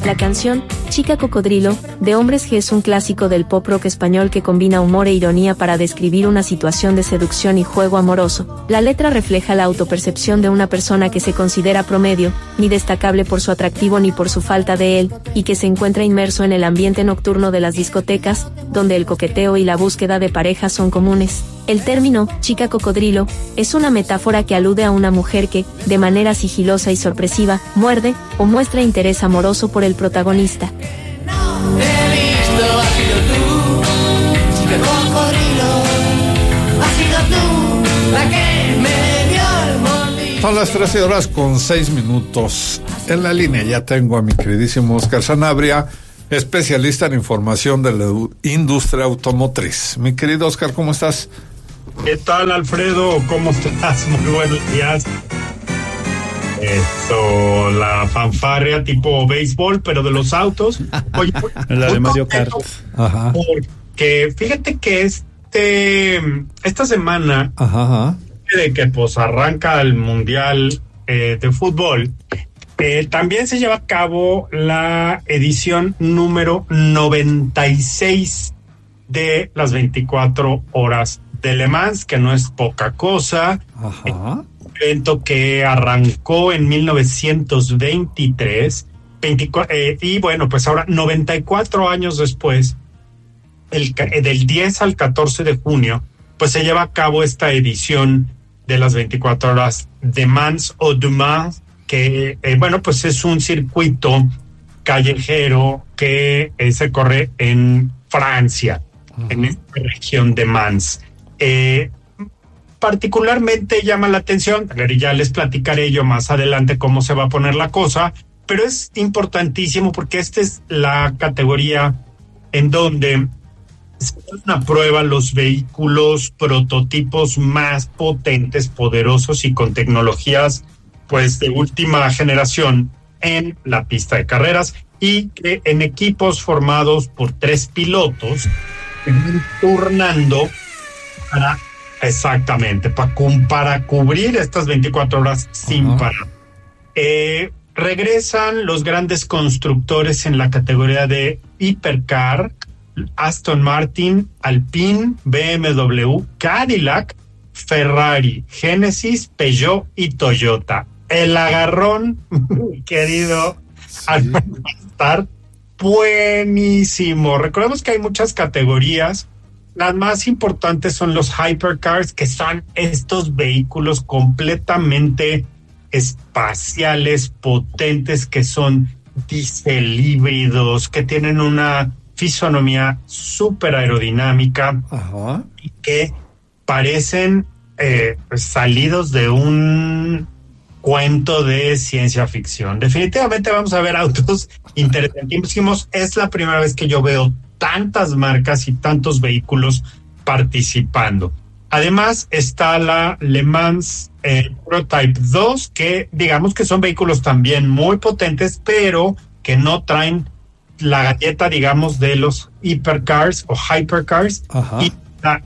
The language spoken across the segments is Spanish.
La canción, Chica Cocodrilo, de Hombres G es un clásico del pop rock español que combina humor e ironía para describir una situación de seducción y juego amoroso. La letra refleja la autopercepción de una persona que se considera promedio, ni destacable por su atractivo ni por su falta de él, y que se encuentra inmerso en el ambiente nocturno de las discotecas, donde el coqueteo y la búsqueda de pareja son comunes. El término, chica cocodrilo, es una metáfora que alude a una mujer que, de manera sigilosa y sorpresiva, muerde o muestra interés amoroso por el protagonista. Son las 13:06. En la línea ya tengo a mi queridísimo Oscar Sanabria, especialista en información de la industria automotriz. Mi querido Oscar, ¿cómo estás? ¿Qué tal, Alfredo? ¿Cómo estás? Muy buenos días. Esto, la fanfarria tipo béisbol, pero de los autos. Oye, la de Mario Kart. Ajá. Porque fíjate que esta semana, de que pues arranca el Mundial de Fútbol, también se lleva a cabo la edición número 96 de las 24 horas de Le Mans, que no es poca cosa. Ajá. Un evento que arrancó en 1923, y bueno, pues ahora 94 años después, del 10 al 14 de junio, pues se lleva a cabo esta edición de las 24 horas de Mans o du Mans, que bueno, pues es un circuito callejero que se corre en Francia, en esta región de Mans. Particularmente llama la atención, ya les platicaré yo más adelante cómo se va a poner la cosa, pero es importantísimo porque esta es la categoría en donde se ponen a prueba los vehículos prototipos más potentes, poderosos y con tecnologías pues de última generación en la pista de carreras, y que en equipos formados por 3 pilotos turnando para cubrir estas 24 horas sin parar. Regresan los grandes constructores en la categoría de hipercar: Aston Martin, Alpine, BMW, Cadillac, Ferrari, Genesis, Peugeot y Toyota. El agarrón, querido, va a estar buenísimo. Recordemos que hay muchas categorías. Las más importantes son los hypercars, que son estos vehículos completamente espaciales, potentes, que son diesel híbridos, que tienen una fisonomía súper aerodinámica. Ajá. Y que parecen salidos de un cuento de ciencia ficción. Definitivamente vamos a ver autos interesantísimos. Es la primera vez que yo veo tantas marcas y tantos vehículos participando. Además está la Le Mans Prototype 2, que digamos que son vehículos también muy potentes, pero que no traen la galleta, digamos, de los hipercars o hypercars. Ajá. Y la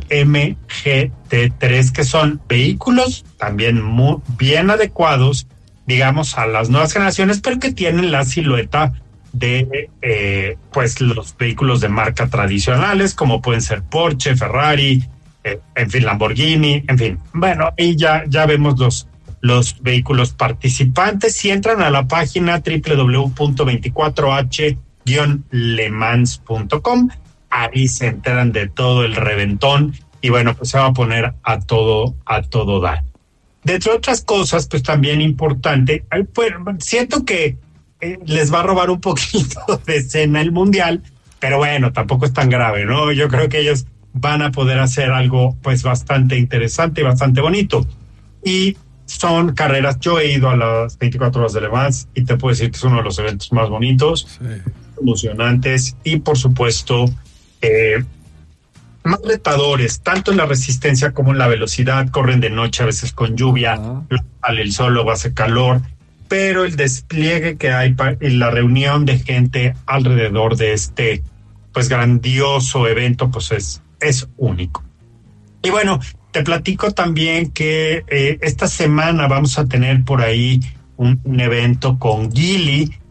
LMGT3, que son vehículos también muy bien adecuados, digamos, a las nuevas generaciones, pero que tienen la silueta de pues los vehículos de marca tradicionales, como pueden ser Porsche, Ferrari, en fin, Lamborghini, en fin. Bueno, y ya vemos los vehículos participantes. Si entran a la página www.24h-lemans.com, ahí se enteran de todo el reventón, y bueno, pues se va a poner a todo dar. De entre otras cosas, pues también importante, pues siento que les va a robar un poquito de escena el Mundial, pero bueno, tampoco es tan grave, ¿no? Yo creo que ellos van a poder hacer algo pues bastante interesante y bastante bonito. Y son carreras, yo he ido a las 24 horas de Le Mans y te puedo decir que es uno de los eventos más bonitos, emocionantes y por supuesto más retadores, tanto en la resistencia como en la velocidad. Corren de noche, a veces con lluvia, sale el sol, luego hace calor, pero el despliegue que hay y la reunión de gente alrededor de este pues grandioso evento pues es único. Y bueno, te platico también que esta semana vamos a tener por ahí un evento con Geely,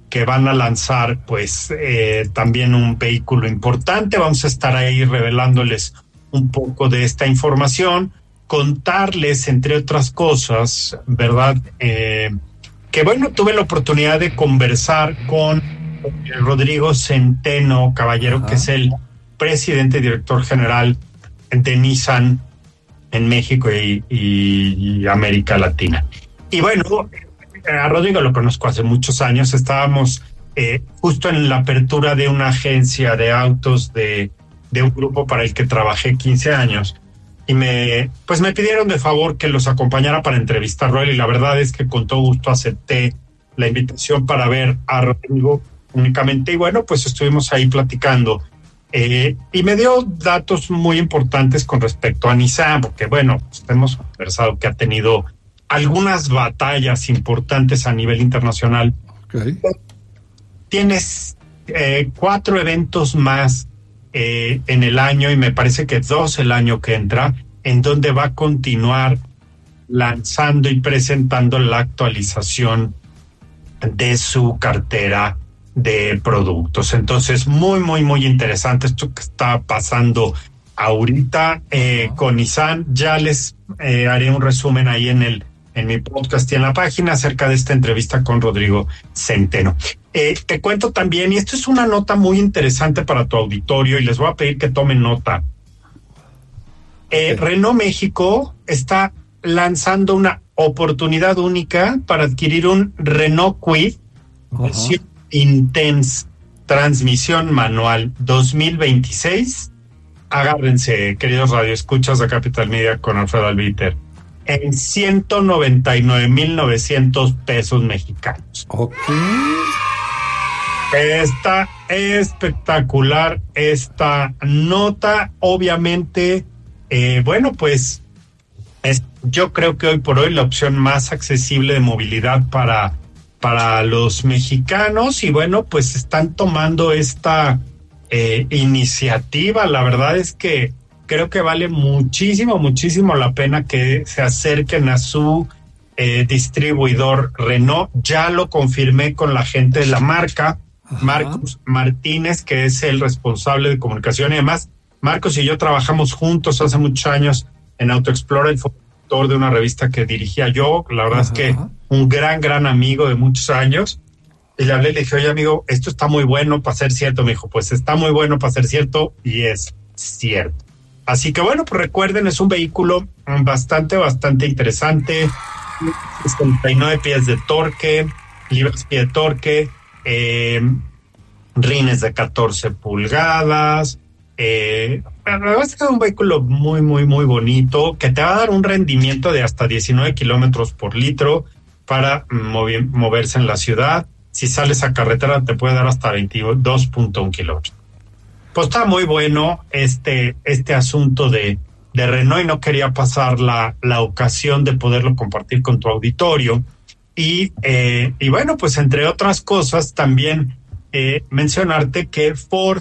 que van a lanzar pues también un vehículo importante. Vamos a estar ahí revelándoles un poco de esta información, contarles, entre otras cosas, ¿verdad? Que bueno, tuve la oportunidad de conversar con Rodrigo Centeno Caballero, que es el presidente y director general de Nissan en México y América Latina. Y bueno, a Rodrigo lo conozco hace muchos años. Estábamos justo en la apertura de una agencia de autos de un grupo para el que trabajé 15 años. Y me pidieron de favor que los acompañara para entrevistarlo a él, y la verdad es que con todo gusto acepté la invitación para ver a Rodrigo únicamente. Y bueno, pues estuvimos ahí platicando. Y me dio datos muy importantes con respecto a Nissan, porque bueno, pues hemos conversado que ha tenido algunas batallas importantes a nivel internacional. Okay. Tienes 4 eventos más en el año, y me parece que 2 el año que entra, en donde va a continuar lanzando y presentando la actualización de su cartera de productos. Entonces, muy, muy, muy interesante esto que está pasando ahorita con Nissan. Ya les haré un resumen ahí en mi podcast y en la página acerca de esta entrevista con Rodrigo Centeno. Te cuento también, y esto es una nota muy interesante para tu auditorio, y les voy a pedir que tomen nota. Renault México está lanzando una oportunidad única para adquirir un Renault Kwid versión Intense, transmisión manual 2026. Agárrense, queridos radioescuchas de Capital Media con Alfredo Albiter, en 199,900 pesos mexicanos. Ok. Está espectacular esta nota. Obviamente, bueno, pues yo creo que hoy por hoy la opción más accesible de movilidad para los mexicanos, y bueno, pues están tomando esta iniciativa. La verdad es que creo que vale muchísimo, muchísimo la pena que se acerquen a su distribuidor Renault. Ya lo confirmé con la gente de la marca, Marcos Martínez, que es el responsable de comunicación, y además Marcos y yo trabajamos juntos hace muchos años en Auto Explorer, fue de una revista que dirigía yo. La verdad es que un gran amigo de muchos años. Y le hablé y le dije, oye amigo, esto está muy bueno para ser cierto. Me dijo, pues está muy bueno para ser cierto, y es cierto. Así que bueno, pues recuerden, es un vehículo bastante interesante. 69 pies de torque, libras-pie de torque, rines de 14 pulgadas. La verdad es que es un vehículo muy bonito, que te va a dar un rendimiento de hasta 19 kilómetros por litro para moverse en la ciudad. Si sales a carretera te puede dar hasta 22.1 kilómetros. Pues está muy bueno este asunto de Renault, y no quería pasar la ocasión de poderlo compartir con tu auditorio. Y bueno, pues entre otras cosas también mencionarte que Ford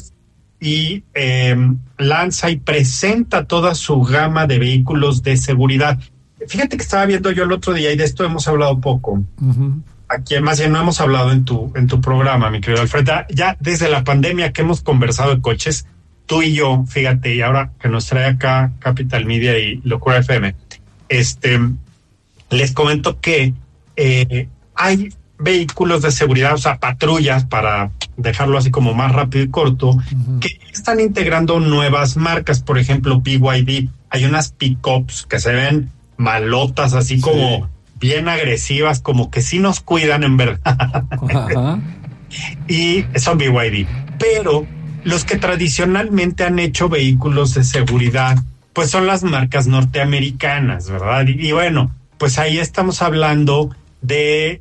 lanza y presenta toda su gama de vehículos de seguridad. Fíjate que estaba viendo yo el otro día, y de esto hemos hablado poco. Aquí más bien no hemos hablado en tu programa, mi querido Alfredo. Ya desde la pandemia que hemos conversado de coches, tú y yo, fíjate, y ahora que nos trae acá Capital Media y Locura FM, les comento que hay vehículos de seguridad, o sea, patrullas, para dejarlo así como más rápido y corto, que están integrando nuevas marcas. Por ejemplo, BYD. Hay unas pickups que se ven malotas, así como bien agresivas, como que sí nos cuidan en verdad. Y son BYD. Pero los que tradicionalmente han hecho vehículos de seguridad, pues son las marcas norteamericanas, ¿verdad? Y bueno, pues ahí estamos hablando de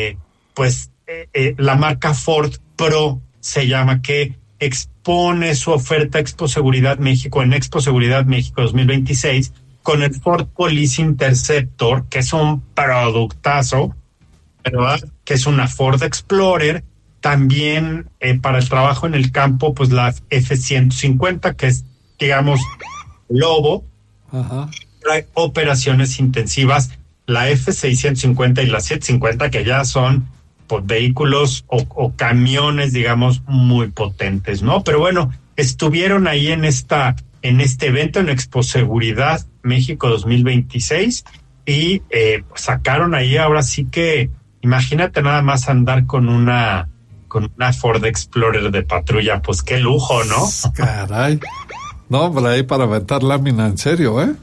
la marca Ford Pro, se llama, que expone su oferta Expo Seguridad México en Expo Seguridad México 2026 con el Ford Police Interceptor, que es un productazo, ¿verdad? Que es una Ford Explorer. También para el trabajo en el campo, pues la F-150, que es, digamos, Lobo. Hay operaciones intensivas, la F-650 y la 750, que ya son vehículos o camiones, digamos, muy potentes, ¿no? Pero bueno, estuvieron ahí en este evento, en Expo Seguridad México 2026, y sacaron ahí, ahora sí que, imagínate nada más andar con una Ford Explorer de patrulla, pues qué lujo, ¿no? Caray. No, por ahí para aventar lámina, en serio, ¿eh?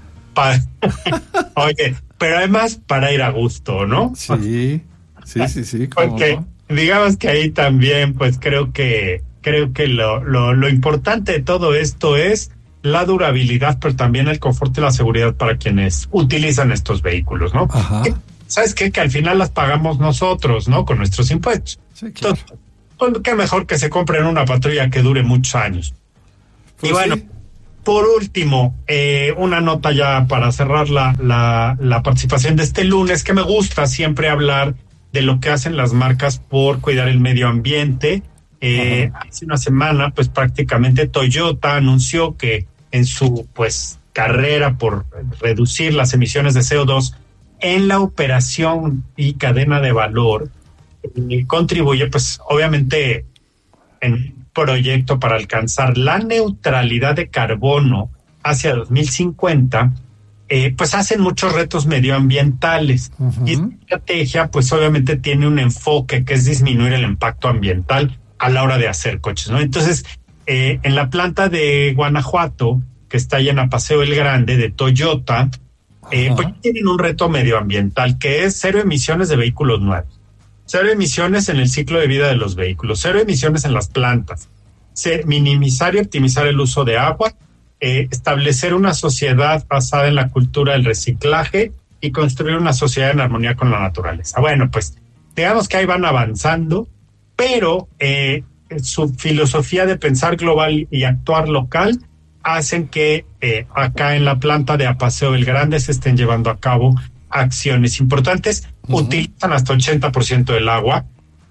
Oye, pero además para ir a gusto, ¿no? Sí. Porque no, digamos que ahí también, pues creo que lo importante de todo esto es la durabilidad, pero también el confort y la seguridad para quienes utilizan estos vehículos, ¿no? Ajá. ¿Sabes qué? Que al final las pagamos nosotros, ¿no? Con nuestros impuestos. Sí, claro. Entonces, pues, qué mejor que se compren una patrulla que dure muchos años. Pues y bueno, sí. Por último, una nota ya para cerrar la participación de este lunes, que me gusta siempre hablar de lo que hacen las marcas por cuidar el medio ambiente. Hace una semana, pues prácticamente Toyota anunció que en su carrera por reducir las emisiones de CO2 en la operación y cadena de valor, contribuye, pues obviamente, en un proyecto para alcanzar la neutralidad de carbono hacia 2050, pues hacen muchos retos medioambientales. Uh-huh. Y esta estrategia, pues obviamente tiene un enfoque que es disminuir el impacto ambiental a la hora de hacer coches, ¿no? Entonces, en la planta de Guanajuato, que está allá en Paseo el Grande, de Toyota, pues tienen un reto medioambiental que es 0 emisiones de vehículos nuevos, 0 emisiones en el ciclo de vida de los vehículos, 0 emisiones en las plantas, minimizar y optimizar el uso de agua, establecer una sociedad basada en la cultura del reciclaje y construir una sociedad en armonía con la naturaleza. Bueno, pues digamos que ahí van avanzando, pero su filosofía de pensar global y actuar local hacen que acá en la planta de Paseo el Grande se estén llevando a cabo acciones importantes. Uh-huh. Utilizan hasta 80% del agua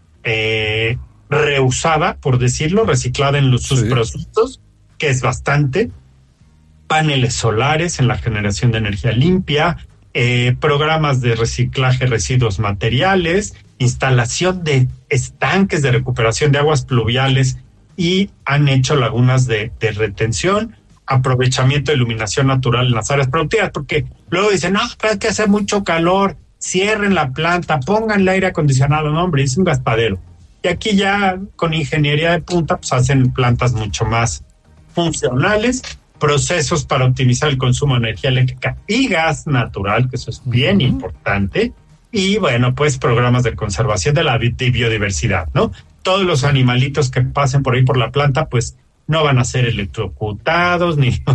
reusada, por decirlo, reciclada en sus productos, que es bastante. Paneles solares en la generación de energía limpia, programas de reciclaje de residuos materiales, instalación de estanques de recuperación de aguas pluviales, y han hecho lagunas de retención, aprovechamiento de iluminación natural en las áreas productivas, porque luego dicen, no, pero es que hace mucho calor, cierren la planta, pónganle aire acondicionado. No, hombre, es un gastadero. Y aquí ya con ingeniería de punta, pues hacen plantas mucho más funcionales, procesos para optimizar el consumo de energía eléctrica y gas natural, que eso es bien importante, y bueno, pues programas de conservación de la biodiversidad, ¿no? Todos los animalitos que pasen por ahí por la planta, pues no van a ser electrocutados,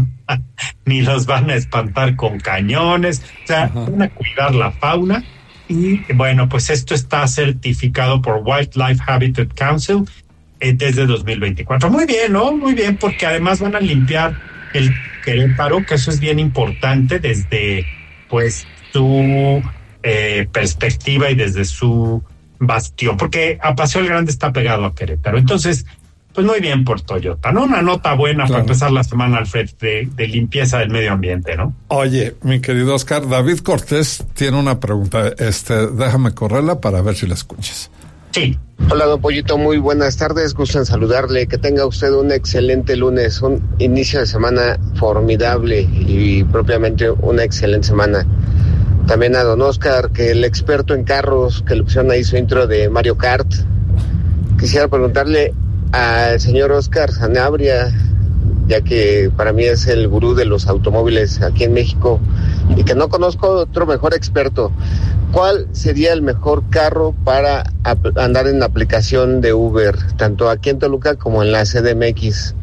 ni los van a espantar con cañones, o sea, van a cuidar la fauna. Y bueno, pues esto está certificado por Wildlife Habitat Council desde 2024. Muy bien, ¿no? Muy bien, porque además van a limpiar el Querétaro, que eso es bien importante desde pues su perspectiva y desde su bastión, porque a Paseo el Grande está pegado a Querétaro. Entonces, pues muy bien por Toyota, ¿no? Una nota buena para empezar la semana, Alfred, de limpieza del medio ambiente, ¿no? Oye, mi querido Oscar, David Cortés tiene una pregunta. Déjame correrla para ver si la escuchas. Sí. Hola, don Pollito, muy buenas tardes, gusto en saludarle, que tenga usted un excelente lunes, un inicio de semana formidable y propiamente una excelente semana. También a don Oscar, que el experto en carros, que le pusieron ahí su intro de Mario Kart. Quisiera preguntarle al señor Oscar Sanabria, ya que para mí es el gurú de los automóviles aquí en México y que no conozco otro mejor experto. ¿Cuál sería el mejor carro para andar en la aplicación de Uber, tanto aquí en Toluca como en la CDMX?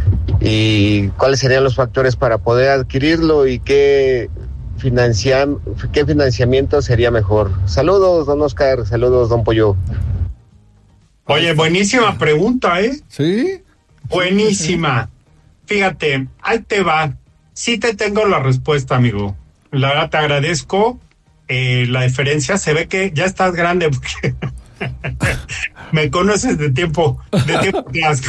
¿Y cuáles serían los factores para poder adquirirlo y qué financiamiento sería mejor? Saludos, don Oscar, saludos, don Pollo. Oye, buenísima pregunta, ¿eh? Sí. Buenísima. Fíjate, ahí te va. Sí te tengo la respuesta, amigo. La verdad te agradezco la diferencia. Se ve que ya estás grande porque me conoces de tiempo atrás.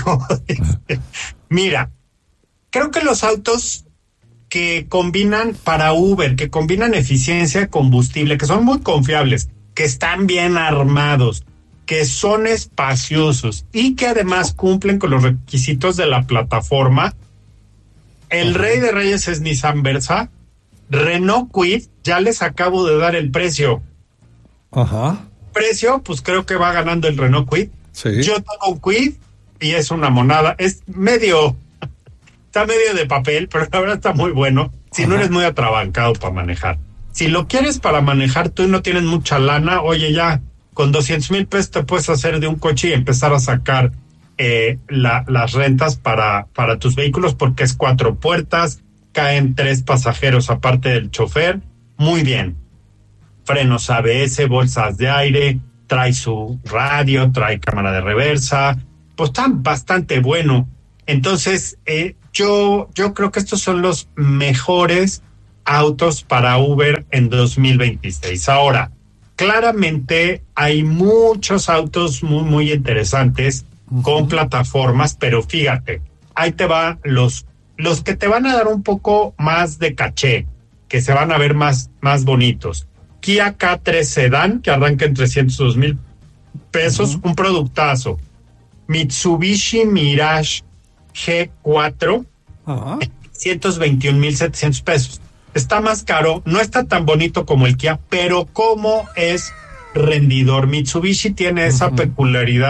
Mira, creo que los autos que combinan para Uber, que combinan eficiencia, combustible, que son muy confiables, que están bien armados que son espaciosos y que además cumplen con los requisitos de la plataforma. El rey de reyes es Nissan Versa. Renault Kwid, ya les acabo de dar el precio. Ajá. Precio, pues creo que va ganando el Renault Kwid. Sí. Yo tengo un Kwid y es una monada. Es medio, está medio de papel, pero la verdad está muy bueno. Si no eres muy atrabancado para manejar. Si lo quieres para manejar tú y no tienes mucha lana, oye, ya con 200,000 pesos te puedes hacer de un coche y empezar a sacar las rentas para tus vehículos, porque es 4 puertas, caen 3 pasajeros aparte del chofer. Muy bien. Frenos ABS, bolsas de aire, trae su radio, trae cámara de reversa, pues está bastante bueno. Entonces, yo creo que estos son los mejores autos para Uber en 2026. Ahora, claramente hay muchos autos muy, muy interesantes con plataformas, pero fíjate, ahí te va los que te van a dar un poco más de caché, que se van a ver más bonitos. Kia K3 Sedan, que arranca en 302,000 pesos, un productazo. Mitsubishi Mirage G4, 121,700 pesos. Está más caro, no está tan bonito como el Kia, pero como es rendidor. Mitsubishi tiene esa peculiaridad